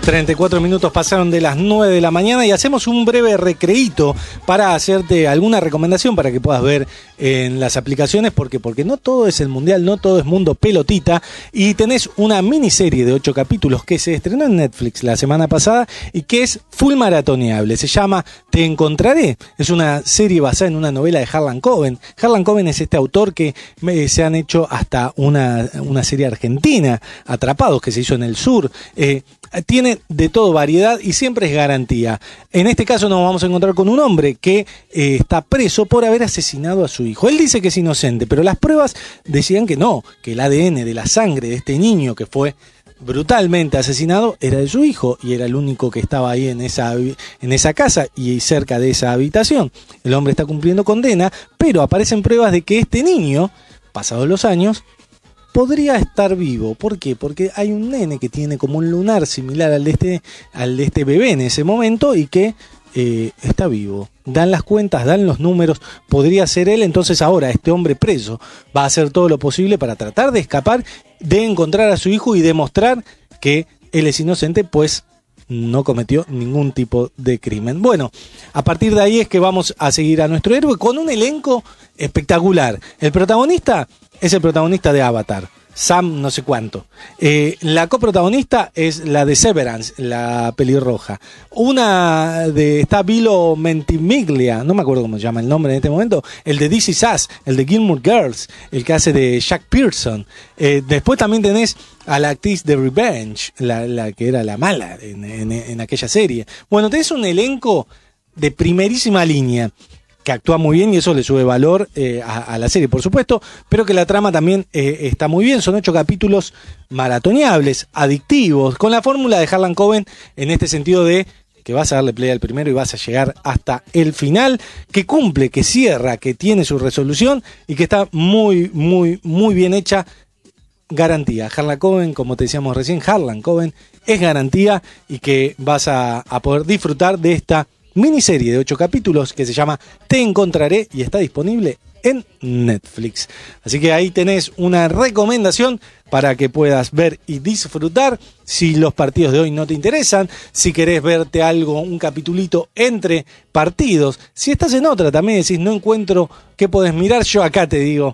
34 minutos pasaron de las 9 de la mañana y hacemos un breve recreíto para hacerte alguna recomendación para que puedas ver en las aplicaciones, porque no todo es el mundial, no todo es mundo pelotita, y tenés una miniserie de 8 capítulos que se estrenó en Netflix la semana pasada y que es full maratoneable. Se llama Te Encontraré. Es una serie basada en una novela de Harlan Coben. Harlan Coben es este autor que se han hecho hasta una serie argentina, Atrapados, que se hizo en el sur. Tiene de todo variedad y siempre es garantía. En este caso nos vamos a encontrar con un hombre que está preso por haber asesinado a su hijo. Él dice que es inocente, pero las pruebas decían que no, que el ADN de la sangre de este niño que fue brutalmente asesinado era de su hijo y era el único que estaba ahí en esa casa y cerca de esa habitación. El hombre está cumpliendo condena, pero aparecen pruebas de que este niño, pasados los años, podría estar vivo. ¿Por qué? Porque hay un nene que tiene como un lunar similar al de este bebé en ese momento y que está vivo. Dan las cuentas, dan los números, podría ser él. Entonces ahora este hombre preso va a hacer todo lo posible para tratar de escapar, de encontrar a su hijo y demostrar que él es inocente, pues no cometió ningún tipo de crimen. Bueno, a partir de ahí es que vamos a seguir a nuestro héroe con un elenco espectacular. El protagonista es el protagonista de Avatar, Sam no sé cuánto. La coprotagonista es la de Severance, la pelirroja. Está Vilo Ventimiglia, no me acuerdo cómo se llama el nombre en este momento, el de This Is Us, el de Gilmore Girls, el que hace de Jack Pearson. Después también tenés a la actriz de Revenge, la que era la mala en aquella serie. Bueno, tenés un elenco de primerísima línea que actúa muy bien y eso le sube valor a la serie, por supuesto, pero que la trama también está muy bien. Son 8 capítulos maratoneables, adictivos, con la fórmula de Harlan Coben en este sentido de que vas a darle play al primero y vas a llegar hasta el final, que cumple, que cierra, que tiene su resolución y que está muy, muy, muy bien hecha. Garantía. Harlan Coben, como te decíamos recién, Harlan Coben es garantía y que vas a poder disfrutar de esta miniserie de 8 capítulos que se llama Te Encontraré y está disponible en Netflix. Así que ahí tenés una recomendación para que puedas ver y disfrutar. Si los partidos de hoy no te interesan, si querés verte algo, un capitulito entre partidos, si estás en otra también decís no encuentro qué podés mirar, yo acá te digo